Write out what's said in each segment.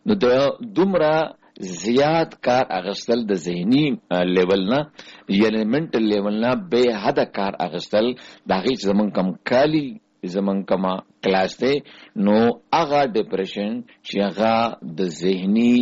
نو د دومره زیات کار اغستل د ذهني لیول نه یعنی منټل لیول نه به حد کار اغستل دا هیڅ زمون کم کالی زمون کما کلاس ته نو هغه ډیپریشن چې هغه د ذهني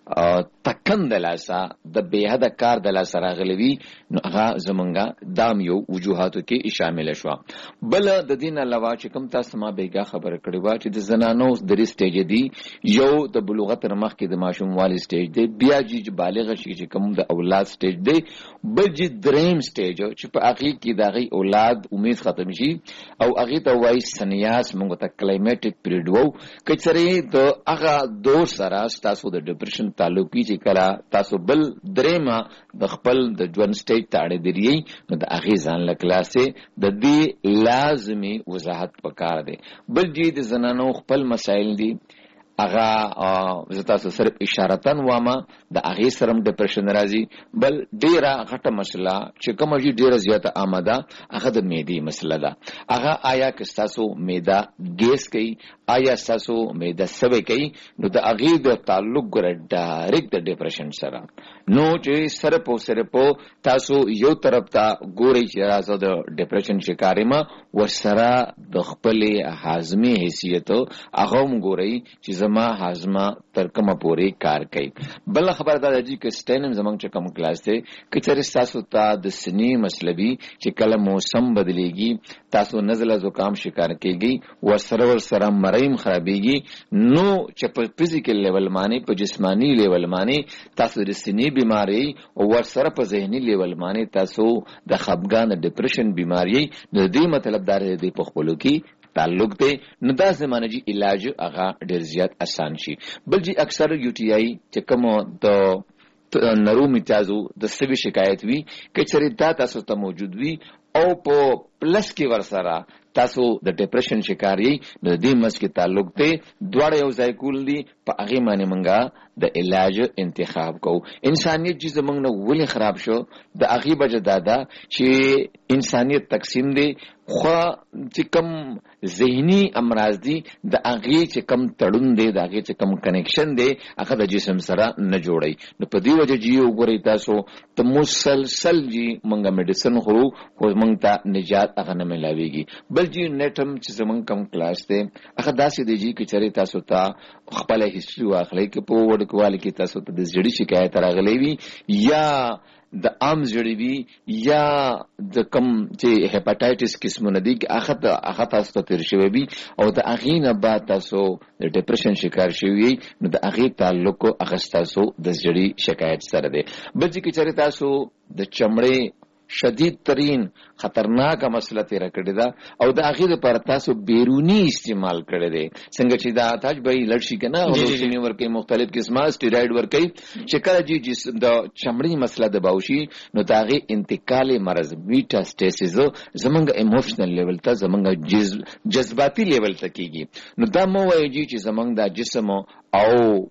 تکن د لاسه د بهد کار د لاسه راغلي نو هغه زمونږه دام یو وجوهاتو کې شامل شو. بل د دین علاوه چې کوم تاسو ما بیګه خبره کړې و چې د زنانو د ری سټیج دی یو د بلوغت مخ کې د ماشوم والی سټیج دی بیا چې بالغ شي چې کوم د اولاد سټیج دی بل چې دریم سټیج چې په اخر کې د غي اولاد امید ختم شي او هغه ته وایي سنیاس موږ ته کلایمټیک پیریډ وو کچره د هغه دور سره تاسو د ډیپریشن تعلقي چې کلا تاسو بل درېما د خپل د ژوند سټیج ته اړه دی نو د هغه ځان له کلاسه د دې لازمي وضاحت پکار دی. بل جې د زنانو خپل مسائل دي اغا زتا صرف اشارتن وامه د اغه سرم ډیپریشن راځي. بل ډیره غټه مسله چې کوم چې ډیره زیاته آمده هغه د معدې مسله ده. هغه آیا که تاسو معده ګیس کوي آیا تاسو معده سوي کوي نو د اغه د تعلق ګره ډایرکټ د ډیپریشن سره نو چې صرف تاسو یو طرف ته ګوري چې راځو د ډیپریشن شکارې ما وسره د خپل هاضمي حیثیت هغه ګوري چې زما هاضمه تر کومه پورې کار کوي. بل خبر دا دی چې سټینم زمونږ چې کوم کلاس ته کچره تاسو ته د سنی مسلبي چې کله موسم بدليږي تاسو نزله زکام شکار کیږي ورسره مریم خرابيږي نو چې په فزیکل لیول باندې په جسمانی لیول باندې تاسو د سنی بیماری او ورسره په ذهني لیول باندې تاسو د خپګان ډیپریشن بیماری د دې مطلب دا دی په خپلو کې تعلق دی نو دا زمانه جی علاج هغه ډیر زیات آسان شي. بل جی اکثر یو ټی آی چې کوم د نرو میتازو د سوي شکایت وی کچری دا تاسو ته موجود وی او په پلس کې ورسره تاسو د ډیپریشن شکار یې د دې مسکه تعلق ته دواړه یو ځای کول دي په هغه معنی منګه د علاج انتخاب کو. انسانيت چې زمونږ نه ولې خراب شو د هغه بجداده چې انسانيت تقسیم دي خو چې کم ذهني امراض دي د هغه چې کم تړون دي د هغه چې کم کنیکشن دي هغه د جسم سره نه جوړي نو په دې وجه جی وګورئ تاسو ته مسلسل جی منګه میډیسن خورو خو مونږ ته نجات هغه نه ملاويږي. بل جی نیټم چې زمونږ کم کلاس ته هغه داسې دی جی چې چره تاسو ته خپل هیستوري واخلې کې په وړکوالي کې تاسو ته د زړی شکایت راغلي وي یا د عام زړی وي یا د کم چې هپاتایټس قسمونه دي هغه تاسو ته تیر شوی وي او د هغه نه بعد تاسو د ډیپریشن شکار شوی نو د هغه تعلق هغه تاسو د زړی شکایت سره دی. بل چې چره تاسو د چمړې شدید ترین خطرناک مسله تیر کړی دا او د هغه لپاره تاسو بیرونی استعمال کړی دی څنګه چې دا تاج به لړشي کنه او سینې ورکې مختلف قسمه سټیراید ورکې چې کله چې جسم د چمړی مسله د باوشي نو داغه انتقالي مرز میټاستاسیس زمونږ ایموشنل لیول ته زمونږ جذباتي لیول ته کیږي نو دا مو وایي چې زمونږ د جسم او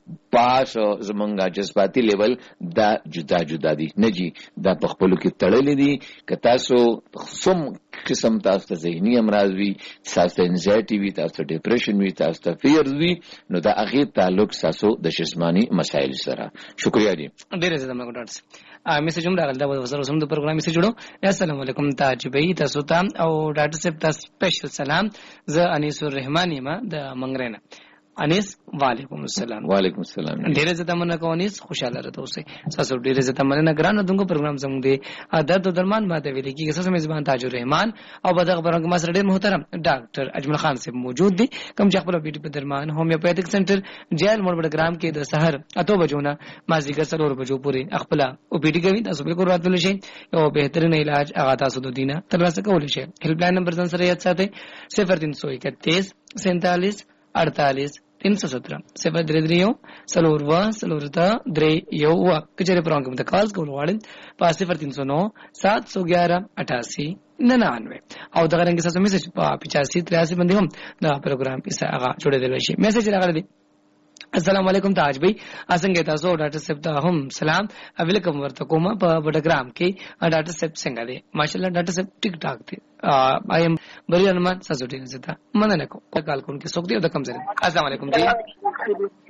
پاس زمونږه جذباتي لیول دا جدا دي نه جی دا په خپلو کې تړلې دي که تاسو سم قسم تاسو ته ذهني امراض وي تاسو ته انزایټي وي تاسو ته ډیپریشن وي تاسو ته فیر وي نو دا هغه تعلق تاسو د جسمانی مسایل سره. شکریا جی ډیر زړه مګ ډاکټر میسج هم راغلی دا وسره سم د پروګرام میسج جوړو. السلام علیکم تاج بھائی تاسو ته او ډاکټر صاحب تاسو سپیشل سلام زه انیس الرحمن ما د منګرینا. انیس وعلیکم السلام. وعلیکم السلام. ډیره زړه مننه کوم انیس خوشاله راته اوسئ تاسو ډیره زړه مننه ګران دغه پروګرام زموږ دی درد درمان ماته ویل کیږي تاسو میزبان تاج الرحمن او بدغه برنامه ما سره ډیر محترم ډاکټر اجمل خان صاحب موجود دي کوم چې خپل بیټي په درمان هومیوپیتھک سنټر جیل موړ بډګرام کې د سحر 8 بجو نه مازیګر 4 بجو پورې خپل او بیټي کوي تاسو به کو راتل شي او بهترین علاج هغه تاسو د دینه ترلاسه کول شي. هیلپ لاین نمبر ځان سره یاد ساتئ 0331 47 48 317 733 سلوروا سلورتا درې یو وا کچره پروګرام ته کال کول غواړئ په 0309 711 88 99 او دغه رنګ تاسو میسج په 85 83 باندې هم دا پروګرام کې هغه جوړېدل شي. میسج راغلی السلام علیکم تاج بھائی اسنګ تاسو ډاکټر صاحب ته هم سلام ویلکم ورته کومه په وډګرام کې ډاکټر صاحب څنګه دی ماشاءالله ډاکټر صاحب ټیک ټاک دی ایم بری انمان ساسوټی نه زتا مننه کو کال کون کې سوک دی د کم زره. السلام علیکم جی